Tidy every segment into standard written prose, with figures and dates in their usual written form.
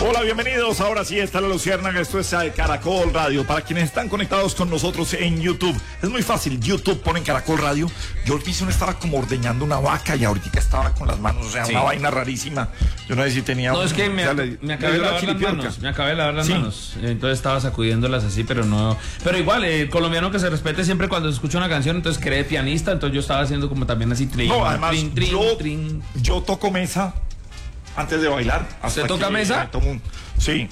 Hola, bienvenidos. Ahora sí está la Luciérnaga. Esto es Caracol Radio. Para quienes están conectados con nosotros en YouTube, es muy fácil. YouTube, ponen Caracol Radio. Yo estaba como ordeñando una vaca y ahorita estaba con las manos, o sea, una vaina rarísima. Yo no sé si tenía... No, es que me acabé de lavar las manos. Me acabé de lavar las manos. Entonces estaba sacudiéndolas así, pero no... Pero igual, el colombiano que se respete siempre cuando escucha una canción, entonces cree pianista, entonces yo estaba haciendo como también así... No, además, yo toco mesa antes de bailar. ¿Usted toca mesa? Sí.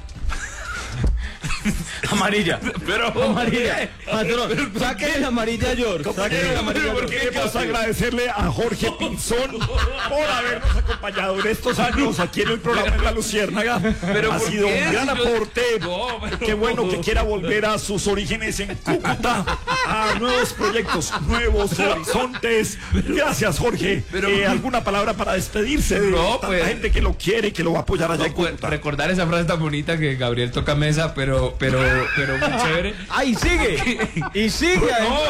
Amarilla. Pero amarilla. Patrón, sáquenle la amarilla, George. Queremos agradecerle a Jorge Pinzón por habernos acompañado en estos años aquí en el programa de La Luciérnaga. Pero ha sido un gran aporte. Qué bueno que quiera volver a sus orígenes en Cúcuta, a nuevos proyectos, nuevos horizontes. Gracias, Jorge. ¿Alguna palabra para despedirse de tanta gente que lo quiere y que lo va a apoyar allá en Cúcuta? Recordar esa frase tan bonita que Gabriel toca mesa, pero muy chévere. ¡Ay, sigue! Y sigue.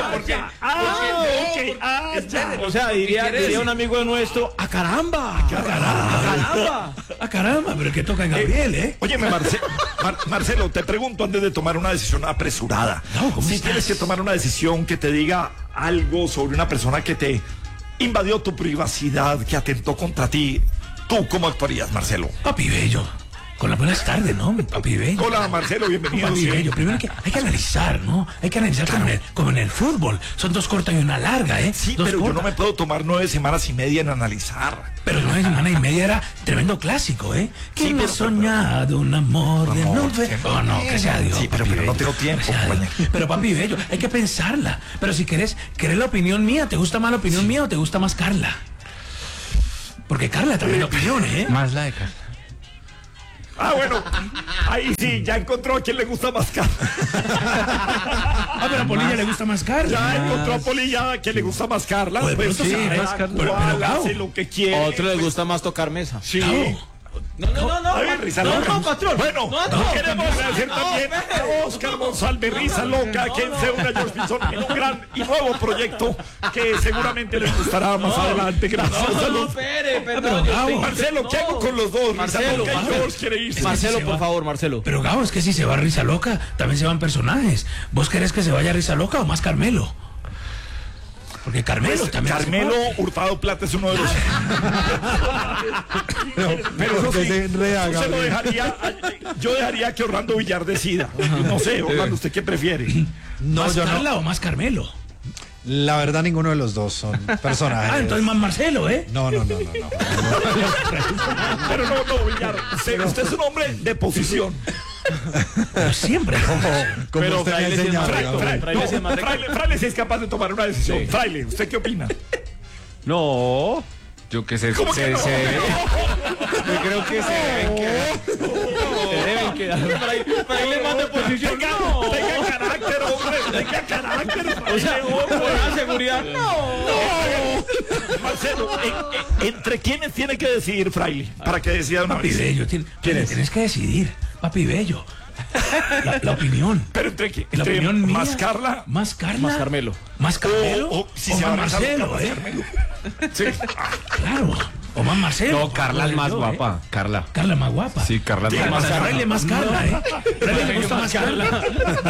O sea, diría un amigo nuestro, ¡a caramba! ¡A caramba! Pero que toca en Gabriel, ¿eh? Óyeme, Marcelo, te pregunto antes de tomar una decisión apresurada. Si tienes que tomar una decisión que te diga algo sobre una persona que te invadió tu privacidad, que atentó contra ti, ¿tú cómo actuarías, Marcelo? Papi Bello. Con las buenas tardes, ¿no? Papi Bello. Hola, Marcelo, bienvenido. Papi Bello. Primero hay que analizar, ¿no? Hay que analizar como en el fútbol. Son 2 cortas y una larga, ¿eh? Sí, pero yo no me puedo tomar 9 semanas y media en analizar. Pero 9 semanas y media era tremendo clásico, ¿eh? ¿Quién ha soñado un amor de nube? Oh, no, que sea Dios. Sí, pero no tengo tiempo. Pero Papi Bello, hay que pensarla. Pero si querés la opinión mía, ¿te gusta más la opinión mía o te gusta más Carla? Porque Carla también la opinión, ¿eh? Más la de Carla. Ah, bueno, ahí sí, ya encontró a quien le gusta más Carla. Pero a Polilla le gusta más Carla. Ya encontró a Polilla a quien le gusta más Carla. Pues sí, más Carla. Pero hace lo que quiere. A otro le gusta más tocar mesa. Sí. No, patrón. Bueno, queremos agradecer también a Oscar Monsalve, Risa Loca, quien se une a George Pinzón en un gran y nuevo proyecto que seguramente les gustará más adelante. Gracias. Marcelo, ¿qué hago con los dos? Marcelo, Risa Loca y George quiere irse. Marcelo, por favor, Marcelo. Pero Gabo, es que si se va Risa Loca, también se van personajes. ¿Vos querés que se vaya Risa Loca o más Carmelo? Porque Carmelo también. Carmelo Hurtado Plata es uno de los. pero eso sí, se lo dejaría. Yo dejaría que Orlando Villar decida. No sé, Orlando, ¿usted qué prefiere? No, ¿Más yo Carla no. o más Carmelo? La verdad, ninguno de los dos son personajes. Entonces más Marcelo, ¿eh? No. Pero no, Villar. Usted es un hombre de posición. Pero siempre. Como Pero usted me ha enseñado. Fraile sí es capaz de tomar una decisión. Sí. Fraile, ¿usted qué opina? No. Yo que sé. ¿Cómo que no? Yo creo que se deben quedar. Para irle más de posición. Tenga carácter, hombre. Tenga carácter. O sea, por seguridad. No. Marcelo, ¿entre quiénes tiene que decidir Fraile? Para que decida una Papi vez. Bello, tienes que decidir. Papi Bello. La opinión. Pero ¿entre quién? La opinión mía. ¿Más Carla? ¿Más Carla? Más Carmelo. ¿Más Carmelo? O si ¿O se más va Marcelo, más Carmelo. Sí. Claro. O más Marcelo. No, Carla es más guapa. Carla. Carla más guapa. Sí, Carla es Más más Fraile más Carla, ¿eh? Fraile le gusta más Carla.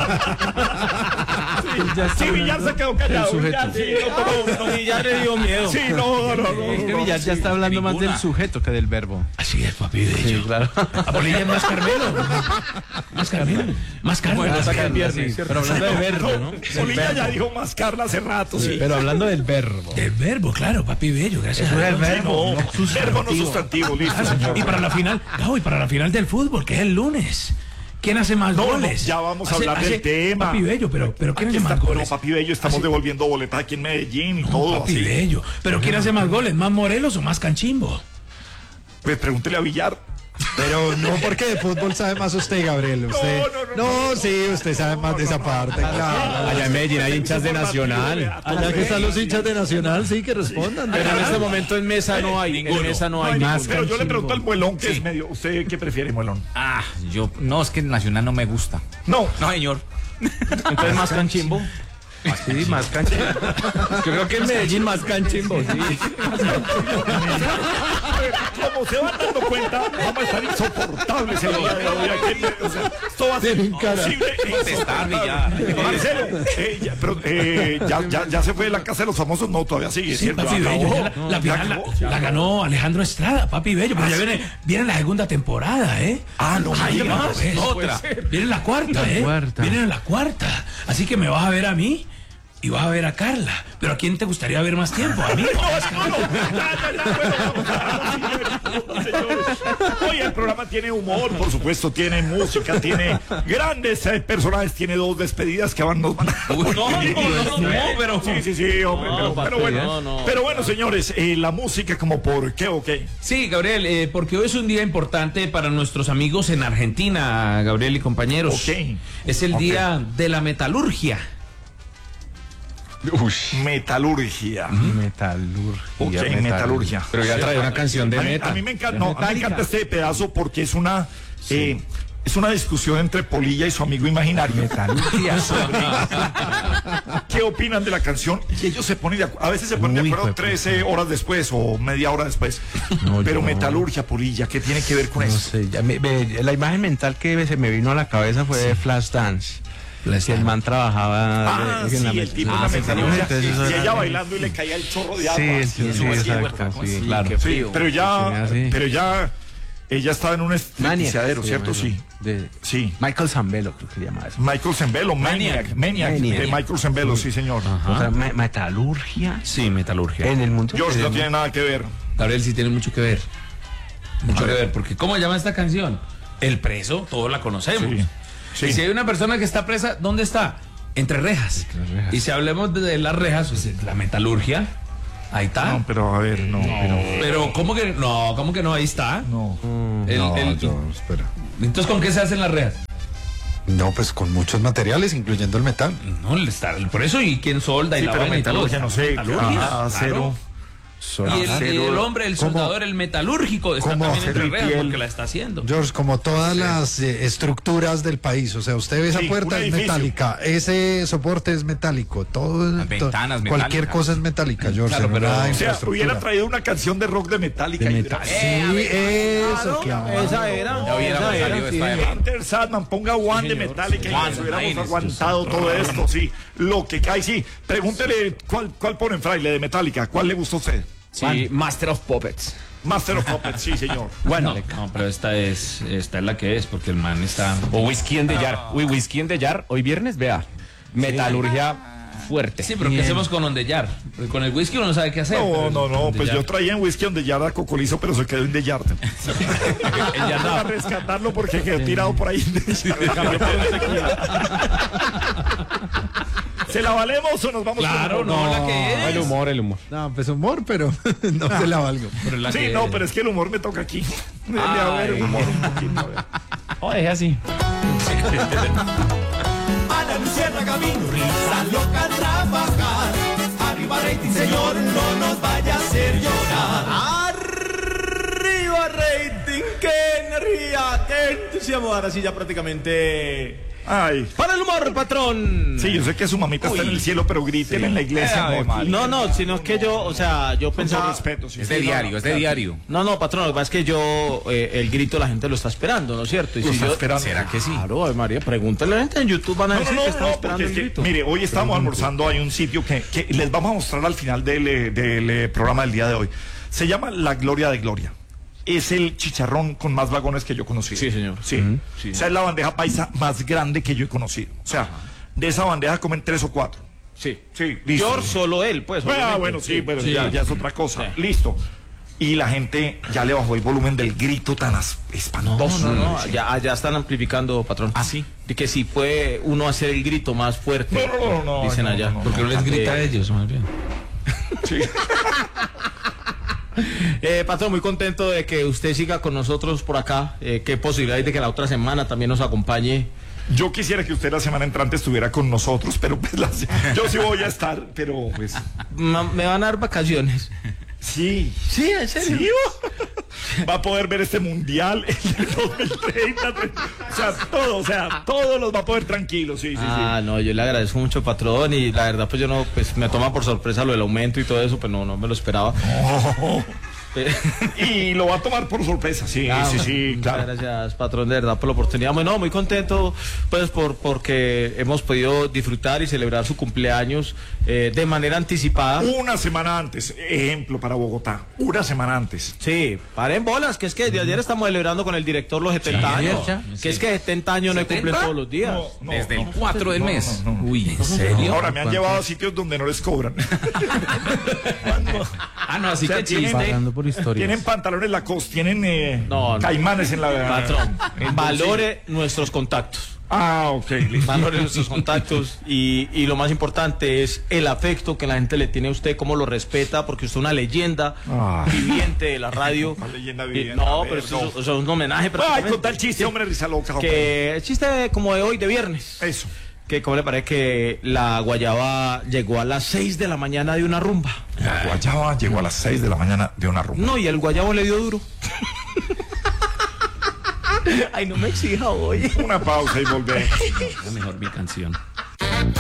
Sí, Villar se quedó callado. Villar sí, Villar le dio miedo. Sí, no. Es que Villar ya está hablando más del sujeto que del verbo. Así es, Papi Bello. Sí, claro. A Polilla es más Carmelo. Más Carmelo. Más Carla. Bueno, saca el Carla, viernes. sí. Pero hablando de verbo, ¿no? Polilla ya dijo más Carla hace rato, sí. Pero hablando del verbo. Del verbo, claro, Papi Bello. Gracias a Eso es Dios. verbo. Verbo no sustantivo, listo, señor. Y para la final, Gabo, y para la final del fútbol, que es el lunes. ¿Quién hace más goles? Ya vamos a hablar del tema. Papi Bello, pero ¿quién Aquí hace está, más goles? No, Papi Bello, estamos devolviendo boletas aquí en Medellín y todo. Papi así. Bello. ¿Pero quién hace más goles? ¿Más Morelos o más Canchimbo? Pues pregúntele a Villar. Pero no, porque de fútbol sabe más usted, Gabriel. Usted, No, sí, usted sabe más de esa parte. Claro. Allá en Medellín hay hinchas de Nacional. Allá que están los hinchas de Nacional, sí, que respondan. Pero en este momento en mesa no hay. En mesa no hay más. Pero yo le pregunto al Muelón, que es medio. ¿Usted qué prefiere, Muelón? No, es que Nacional no me gusta. No, señor. Entonces más canchimbo. Sí, más canchimbo. Yo creo que en Medellín más canchimbo, sí. como se van dando cuenta, vamos a estar insoportables el día de hoy. O sea, esto va a ser imposible. Marcelo, ya se fue de la casa de los famosos. No, todavía sigue. Sí, Papi Bello, la final la ganó Alejandro Estrada, Papi Bello, pero ya viene la segunda temporada, ¿eh? No hay más. Otra. Viene la cuarta, Viene la cuarta. Así que me vas a ver a mí y vas a ver a Carla. Pero ¿a quién te gustaría ver más tiempo? ¿A mí? Oye, el programa tiene humor, por supuesto, tiene música, tiene grandes personajes, tiene 2 despedidas que nos van a... pero... Sí, hombre, pero bueno, señores, la música como por qué o qué. Sí, Gabriel, porque hoy es un día importante para nuestros amigos en Argentina, Gabriel y compañeros. Es el día de la metalurgia. Metalurgia. Metalurgia. Pero ya trae una canción de metal. A mí me encanta este pedazo porque es una discusión entre Polilla y su amigo imaginario. Metalurgia. ¿Qué opinan de la canción? Y ellos se ponen a veces se ponen de acuerdo 13 horas después o media hora después. Pero Metalurgia, Polilla, ¿qué tiene que ver con eso? Sé, la imagen mental que se me vino a la cabeza fue de Flashdance. Si el man trabajaba el tipo en la metalurgia y ella bailando y le caía el chorro de agua. Sí, claro. Pero ya ella estaba en un esticiadero, ¿cierto? Sí. Michael Zambello, creo que se llama eso. Michael Zambello, Maniac de Michael Zambello, sí, señor. Metalurgia. Sí, metalurgia. En el mundo. George, no tiene nada que ver. Gabriel, sí tiene mucho que ver. Mucho que ver, porque ¿cómo se llama esta canción? El preso, todos la conocemos. Sí. Y si hay una persona que está presa, ¿dónde está? Entre rejas. Y si hablemos de las rejas, pues la metalurgia, ahí está. No, pero a ver, Pero ¿cómo que no? Ahí está. No. Espera. Entonces, ¿con qué se hacen las rejas? No, pues con muchos materiales, incluyendo el metal. No, por eso, ¿y quién solda y la vaina y todo? No sé, acero. Y el hombre, el soldador, el metalúrgico, está también entre rejas porque la está haciendo. George, como todas las estructuras del país, o sea, usted ve esa puerta es metálica, ese soporte es metálico, todo, ventanas cualquier cosa es metálica, George. Claro, pero hubiera traído una canción de rock de Metallica. Eso, claro. Esa era. Ya hubiera salido esta de Enter Sandman, ponga One de Metallica y nos hubiéramos aguantado todo esto, sí. Lo que cae, sí. Pregúntele cuál ponen, Fraile, de Metallica, ¿cuál le gustó a usted? Sí, Master of Puppets. Master of Puppets, sí, señor. Bueno, no, pero esta es la que es, porque el man está... O Whisky en the Jar. Whisky en the Jar, hoy viernes, vea. Metalurgia fuerte. Sí, pero ¿qué hacemos con On the Jar? Porque con el whisky uno no sabe qué hacer. No, pues yo traía en Whisky on the Jar a Cocolizo, pero se quedó en the Jar. Para rescatarlo porque quedó tirado por ahí. ¿Se la valemos o nos vamos? Claro, no, la que es. El humor. No, pues humor, pero no se la valgo. Pero es que el humor me toca aquí. A ver, el humor un poquito. Es así. Ana Luciana Camino, risa loca trabajar. Arriba rating, señor, no nos vaya a hacer llorar. Arriba rating, qué energía, qué entusiasmo. Ahora sí ya prácticamente... Ay. Para el humor, patrón. Sí, yo sé que su mamita está en el cielo, pero grítele en la iglesia. No, sino que yo pensaba... respeto, sí. Es de diario. No, patrón, lo que pasa es que el grito la gente lo está esperando, ¿no es cierto? Y lo si está esperando. ¿Será que sí? Claro, María, pregúntale a la gente en YouTube, van a decir que estamos esperando el grito. Mire, hoy estamos almorzando, hay un sitio que les vamos a mostrar al final del programa del día de hoy. Se llama La Gloria de Gloria. Es el chicharrón con más vagones que yo he conocido. Sí, señor. Sí. O sea, es la bandeja paisa más grande que yo he conocido. O sea, de esa bandeja comen 3 o 4. Sí. Listo. George, solo él, pues. Bueno, sí, pero ya es otra cosa. Sí. Listo. Y la gente ya le bajó el volumen del grito tan espantoso. No. Ya están amplificando, patrón. ¿Ah, sí? De que si puede uno hacer el grito más fuerte. No. Dicen allá. Porque no les grita a ellos, más bien. Sí. Patrón, muy contento de que usted siga con nosotros por acá. Qué posibilidad hay de que la otra semana también nos acompañe. Yo quisiera que usted la semana entrante estuviera con nosotros, pero pues yo sí voy a estar, pero pues... Me van a dar vacaciones. Sí, en serio. ¿Sí? Va a poder ver este mundial en el 2030. O sea, todos los va a poder tranquilos, sí. No, yo le agradezco mucho, patrón, y la verdad, pues yo no, pues me toma por sorpresa lo del aumento y todo eso, pues no me lo esperaba. Y lo va a tomar por sorpresa, sí, claro. Muchas gracias, patrón, de verdad, por la oportunidad. Bueno, muy contento, pues, porque hemos podido disfrutar y celebrar su cumpleaños de manera anticipada. Una semana antes, ejemplo para Bogotá, una semana antes. Sí, paren bolas, que es que de ayer estamos celebrando con el director los 70 años. Que es que 70 años no cumplen todos los días. Desde el 4 del mes. Uy, ¿en serio? Ahora me han llevado a sitios donde no les cobran. No, así que chiste. Pagando por historias. Tienen pantalones Lacoste, tienen caimanes en la... Patrón, valore nuestros contactos. Ok, listo. Valore nuestros contactos y lo más importante es el afecto que la gente le tiene a usted, cómo lo respeta, porque usted es una leyenda viviente de la radio. Una leyenda viviente. No, pero eso es un homenaje. Ay, con tal chiste, hombre, risa loca. Que el chiste como de hoy, de viernes. Eso. Que cómo le parece que la guayaba llegó a las 6 de la mañana de una rumba. La guayaba llegó a las 6 de la mañana de una rumba. No, y el guayabo le dio duro. Ay, no me exija hoy. Una pausa y volvemos. Mejor mi canción.